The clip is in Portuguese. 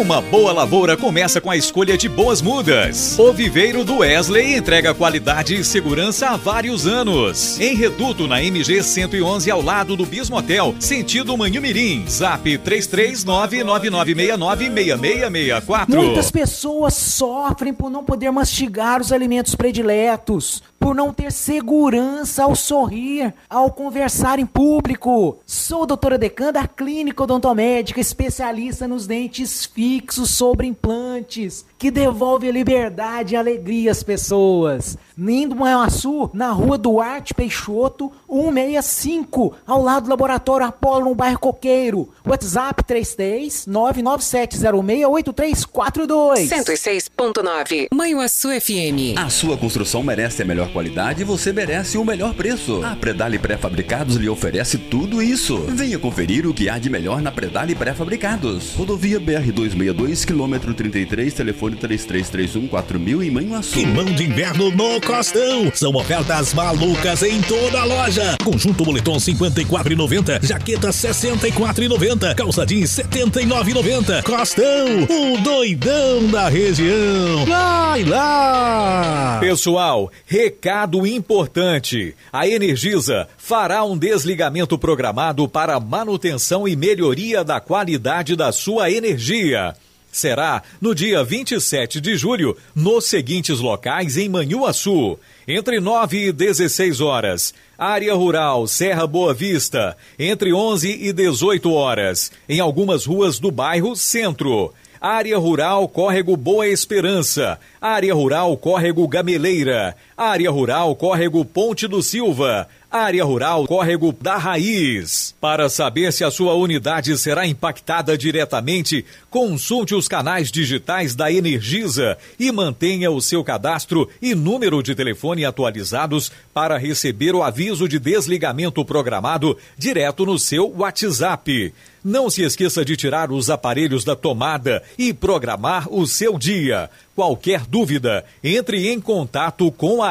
Uma boa lavoura começa com a escolha de boas mudas. O viveiro do Wesley entrega qualidade e segurança há vários anos. Em Reduto, na MG 111, ao lado do Bismotel, sentido Manhumirim. Zap 33999696664. Muitas pessoas sofrem por não poder mastigar os alimentos prediletos, por não ter segurança ao sorrir, ao conversar em público. Sou doutora Decan da Clínica Odontomédica, especialista nos dentes fixos sobre implantes, que devolve a liberdade e alegria às pessoas. Lindo Manhuaçu, na rua Duarte Peixoto, 165, ao lado do Laboratório Apolo, no bairro Coqueiro. WhatsApp 33997068342. 106.9 Manhuaçu FM. A sua construção merece a melhor qualidade e você merece o melhor preço. A Predale Pré-Fabricados lhe oferece tudo isso. Venha conferir o que há de melhor na Predale Pré-Fabricados. Rodovia BR-262, quilômetro 33, telefone 3331-4000 em Manhuaçu. Climão de inverno no Costão. São ofertas malucas em toda a loja. Conjunto moletom 54,90, jaqueta 64,90, calça jeans 79,90. Costão, o doidão da região. Vai lá! Pessoal, recado importante. A Energisa fará um desligamento programado para manutenção e melhoria da qualidade da sua energia. Será no dia 27 de julho, nos seguintes locais em Manhuaçu, entre 9 e 16 horas. Área Rural, Serra Boa Vista, entre 11 e 18 horas. Em algumas ruas do bairro Centro. Área Rural, Córrego Boa Esperança. Área Rural, Córrego Gameleira. Área Rural, Córrego Ponte do Silva. Área Rural, Córrego da Raiz. Para saber se a sua unidade será impactada diretamente, consulte os canais digitais da Energisa e mantenha o seu cadastro e número de telefone atualizados para receber o aviso de desligamento programado direto no seu WhatsApp. Não se esqueça de tirar os aparelhos da tomada e programar o seu dia. Qualquer dúvida, entre em contato com a